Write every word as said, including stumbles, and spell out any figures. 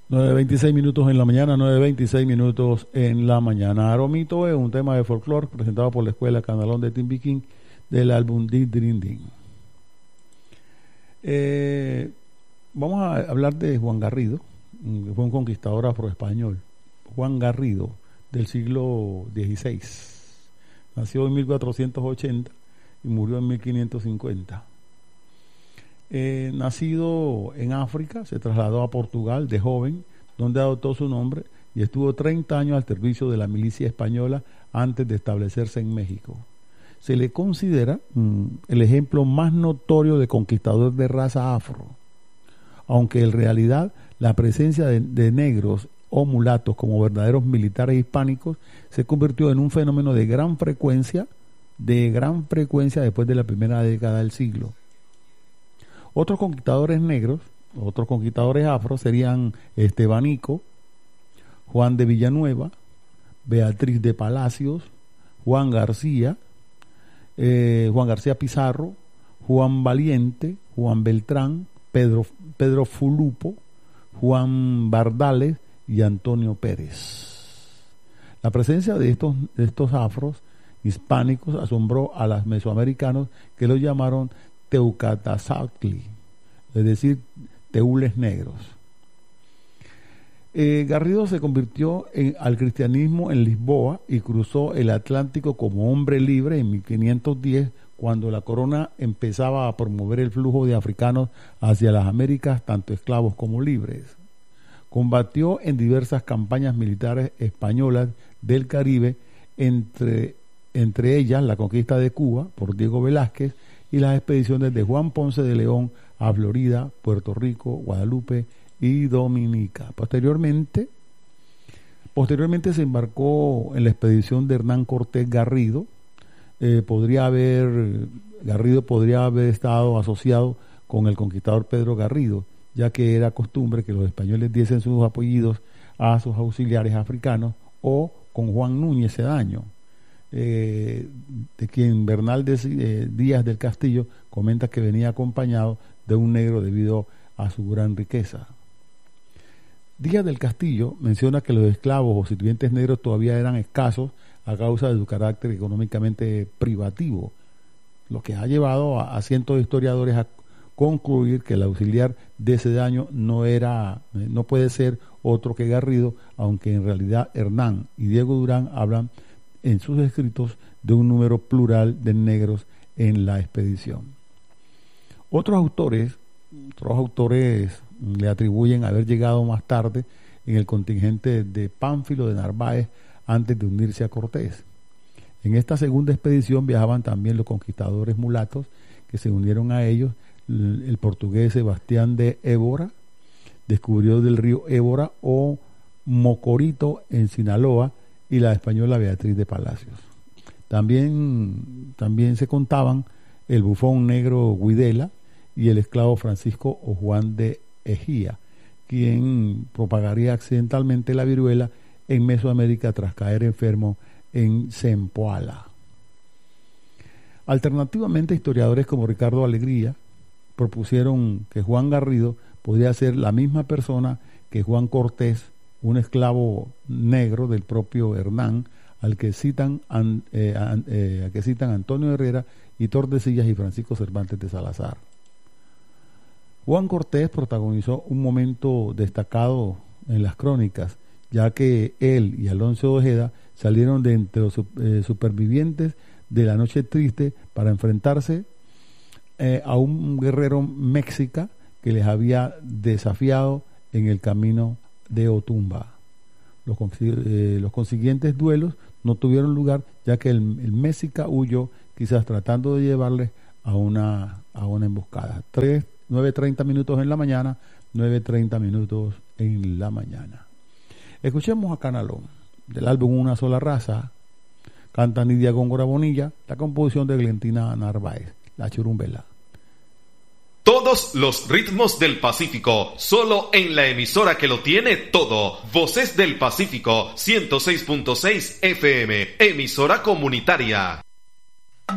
nueve veintiséis minutos en la mañana, nueve veintiséis minutos en la mañana. Aromito es un tema de folclore presentado por la Escuela Canalón de Timbiquín del álbum Dindrindín. Eh, vamos a hablar de Juan Garrido, que fue un conquistador afroespañol. Juan Garrido, del siglo dieciséis. Nació en mil cuatrocientos ochenta y murió en mil quinientos cincuenta. Eh, nacido en África, se trasladó a Portugal de joven, donde adoptó su nombre y estuvo treinta años al servicio de la milicia española antes de establecerse en México. Se le considera mm, el ejemplo más notorio de conquistador de raza afro, aunque en realidad la presencia de, de negros o mulatos como verdaderos militares hispánicos se convirtió en un fenómeno de gran frecuencia, de gran frecuencia después de la primera década del siglo. Otros conquistadores negros, otros conquistadores afro serían Estebanico, Juan de Villanueva, Beatriz de Palacios, Juan García, eh, Juan García Pizarro, Juan Valiente, Juan Beltrán, Pedro, Pedro Fulupo, Juan Bardales y Antonio Pérez. La presencia de estos, de estos afros hispánicos asombró a los mesoamericanos, que los llamaron Teucatazatli, es decir, teules negros. Eh, Garrido se convirtió en, al cristianismo en Lisboa y cruzó el Atlántico como hombre libre en mil quinientos diez, cuando la corona empezaba a promover el flujo de africanos hacia las Américas, tanto esclavos como libres. Combatió en diversas campañas militares españolas del Caribe, entre, entre ellas la conquista de Cuba por Diego Velázquez y las expediciones de Juan Ponce de León a Florida, Puerto Rico, Guadalupe y Dominica. Posteriormente, posteriormente se embarcó en la expedición de Hernán Cortés Garrido. Eh, podría haber, Garrido podría haber estado asociado con el conquistador Pedro Garrido, ya que era costumbre que los españoles diesen sus apellidos a sus auxiliares africanos, o con Juan Núñez Cedaño, eh, de quien Bernal de, eh, Díaz del Castillo comenta que venía acompañado de un negro debido a su gran riqueza. Díaz del Castillo menciona que los esclavos o sirvientes negros todavía eran escasos a causa de su carácter económicamente privativo, lo que ha llevado a, a cientos de historiadores a concluir que el auxiliar de Cedaño no era, no puede ser otro que Garrido, aunque en realidad Hernán y Diego Durán hablan en sus escritos de un número plural de negros en la expedición. Otros autores, otros autores le atribuyen haber llegado más tarde en el contingente de Pánfilo de Narváez antes de unirse a Cortés. En esta segunda expedición viajaban también los conquistadores mulatos que se unieron a ellos. El portugués Sebastián de Évora, descubridor del río Évora o Mocorito en Sinaloa, y la española Beatriz de Palacios. También, también se contaban el bufón negro Guidela y el esclavo Francisco o Juan de Ejía, quien propagaría accidentalmente la viruela en Mesoamérica tras caer enfermo en Zempoala. Alternativamente, historiadores como Ricardo Alegría propusieron que Juan Garrido podía ser la misma persona que Juan Cortés, un esclavo negro del propio Hernán, al que citan, eh, eh, al que citan Antonio Herrera y Tordesillas y Francisco Cervantes de Salazar. Juan Cortés protagonizó un momento destacado en las crónicas, ya que él y Alonso de Ojeda salieron de entre los eh, supervivientes de la Noche Triste para enfrentarse eh, a un guerrero mexica que les había desafiado en el camino de Otumba. Los, eh, los consiguientes duelos no tuvieron lugar, ya que el, el mexica huyó, quizás tratando de llevarles a una, a una emboscada. nueve treinta minutos en la mañana, nueve treinta minutos en la mañana. Escuchemos a Canalón, del álbum Una Sola Raza. Canta Nidia Góngora Bonilla, la composición de Glentina Narváez, La Churumbela. Todos los ritmos del Pacífico, solo en la emisora que lo tiene todo. Voces del Pacífico, ciento seis punto seis F M, emisora comunitaria.